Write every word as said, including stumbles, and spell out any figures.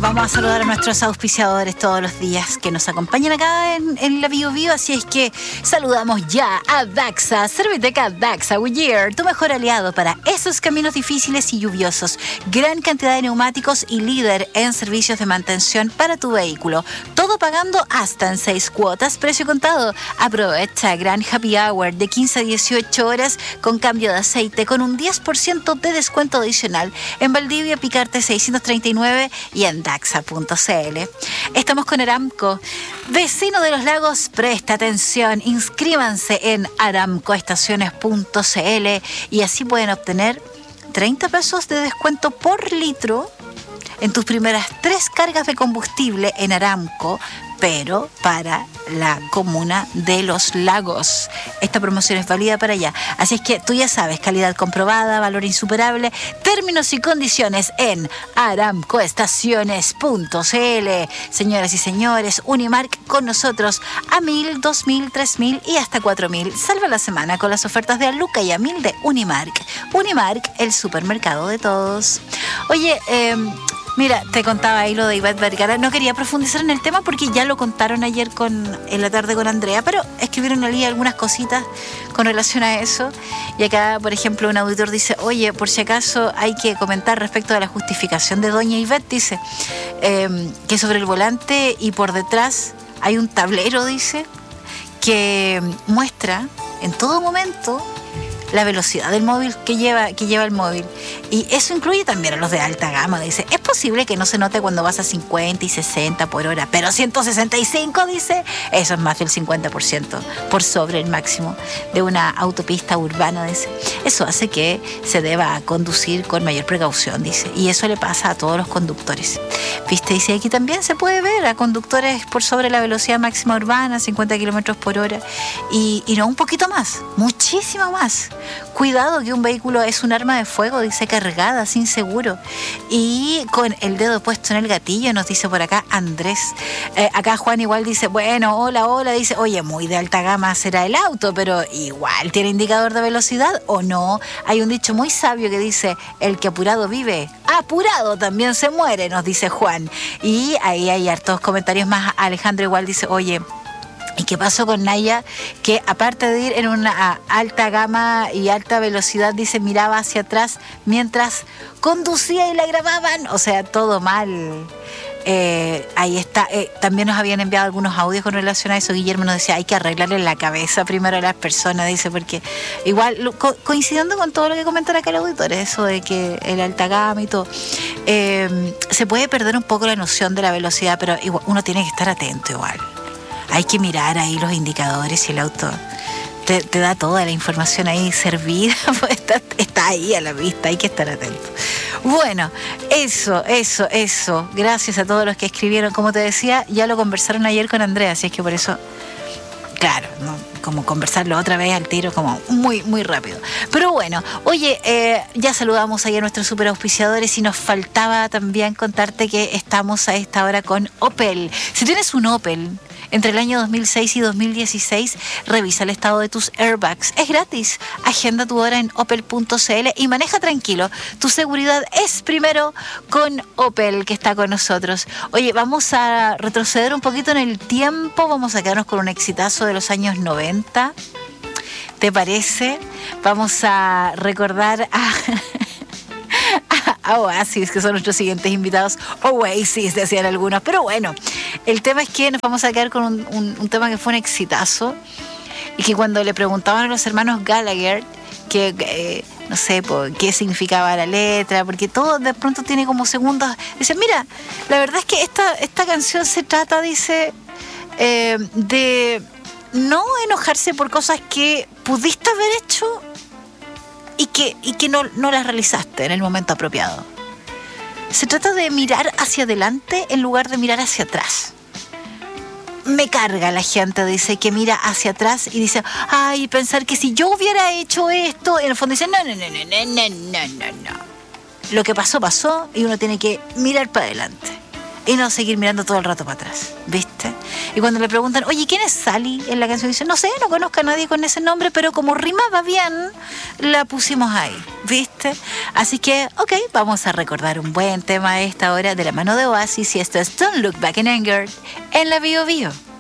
vamos a saludar a nuestros auspiciadores todos los días que nos acompañan acá en, en la Bio Bio, así es que saludamos ya a Daxa, Serviteca Daxa Goodyear, tu mejor aliado para esos caminos difíciles y lluviosos. Gran cantidad de neumáticos y líder en servicios de mantención para tu vehículo. Todo pagando hasta en seis cuotas, precio contado. Aprovecha gran happy hour de quince a dieciocho horas con cambio de aceite con un diez por ciento de descuento adicional. En Valdivia, Picarte seiscientos treinta y nueve y en daxa punto c l. Estamos con Aramco. Vecino de los Lagos, presta atención. Inscríbanse en aramco estaciones punto c l y así pueden obtener treinta pesos de descuento por litro en tus primeras tres cargas de combustible en Aramco, pero para la comuna de Los Lagos. Esta promoción es válida para allá. Así es que tú ya sabes, calidad comprobada, valor insuperable, términos y condiciones en aramco estaciones punto c l. Señoras y señores, Unimark con nosotros a mil, dos mil, tres mil y hasta cuatro mil. Salva la semana con las ofertas de Aluca y a mil de Unimark. Unimark, el supermercado de todos. Oye, eh... mira, te contaba ahí lo de Ivette Vergara. No quería profundizar en el tema porque ya lo contaron ayer con, en la tarde con Andrea, pero escribieron allí algunas cositas con relación a eso. Y acá, por ejemplo, un auditor dice, oye, por si acaso hay que comentar respecto de la justificación de doña Ivette, dice, eh, que sobre el volante y por detrás hay un tablero, dice, que muestra en todo momento la velocidad del móvil que lleva, que lleva el móvil. Y eso incluye también a los de alta gama. Dice, es posible que no se note cuando vas a cincuenta y sesenta por hora, pero ciento sesenta y cinco, dice, eso es más del cincuenta por ciento por sobre el máximo de una autopista urbana, dice. Eso hace que se deba conducir con mayor precaución, dice. Y eso le pasa a todos los conductores. ¿Viste? Dice, aquí también se puede ver a conductores por sobre la velocidad máxima urbana, cincuenta kilómetros por hora, y, y no un poquito más, muchísimo más. Cuidado que un vehículo es un arma de fuego, dice, cargada, sin seguro. Y con el dedo puesto en el gatillo, nos dice por acá Andrés. Eh, acá Juan igual dice, bueno, hola, hola, dice, oye, muy de alta gama será el auto, pero igual tiene indicador de velocidad o no. Hay un dicho muy sabio que dice, el que apurado vive, apurado también se muere, nos dice Juan. Y ahí hay hartos comentarios más. Alejandro igual dice, oye, ¿y qué pasó con Naya? Que aparte de ir en una alta gama y alta velocidad, dice, miraba hacia atrás mientras conducía y la grababan. O sea, todo mal. Eh, ahí está. Eh, también nos habían enviado algunos audios con relación a eso. Guillermo nos decía, hay que arreglarle la cabeza primero a las personas, dice, porque igual, lo, co- coincidiendo con todo lo que comentan acá el auditor, eso de que el alta gama y todo, eh, se puede perder un poco la noción de la velocidad, pero igual, uno tiene que estar atento igual. Hay que mirar ahí los indicadores y el auto te, te da toda la información ahí servida, pues está, está ahí a la vista, hay que estar atento. Bueno, eso, eso, eso. Gracias a todos los que escribieron. Como te decía, ya lo conversaron ayer con Andrea, así es que por eso, claro, ¿no? Como conversarlo otra vez al tiro, como muy, muy rápido. Pero bueno, oye, eh, ya saludamos ahí a nuestros super auspiciadores y nos faltaba también contarte que estamos a esta hora con Opel. Si tienes un Opel entre el año dos mil seis y dos mil dieciséis, revisa el estado de tus airbags. Es gratis. Agenda tu hora en opel punto c l y maneja tranquilo. Tu seguridad es primero con Opel, que está con nosotros. Oye, vamos a retroceder un poquito en el tiempo. Vamos a quedarnos con un exitazo de los años noventa. ¿Te parece? Vamos a recordar a... a Oasis, que son nuestros siguientes invitados. Oasis, decían algunos. Pero bueno, el tema es que nos vamos a quedar con un, un, un tema que fue un exitazo y que cuando le preguntaban a los hermanos Gallagher que, eh, no sé, por qué significaba la letra, porque todo de pronto tiene como segundos, dice, mira, la verdad es que esta, esta canción se trata, dice, eh, de no enojarse por cosas que pudiste haber hecho y que, y que no, no las realizaste en el momento apropiado. Se trata de mirar hacia adelante en lugar de mirar hacia atrás. Me carga la gente, dice, que mira hacia atrás y dice, ay, pensar que si yo hubiera hecho esto, en el fondo dice, no, no, no, no, no, no, no, no. Lo que pasó, pasó y uno tiene que mirar para adelante y no seguir mirando todo el rato para atrás, ¿viste? Y cuando le preguntan, oye, ¿quién es Sally en la canción? Dice, no sé, no conozco a nadie con ese nombre, pero como rimaba bien, la pusimos ahí, ¿viste? Así que, ok, vamos a recordar un buen tema a esta hora de la mano de Oasis, y esto es Don't Look Back in Anger en la Bio Bio.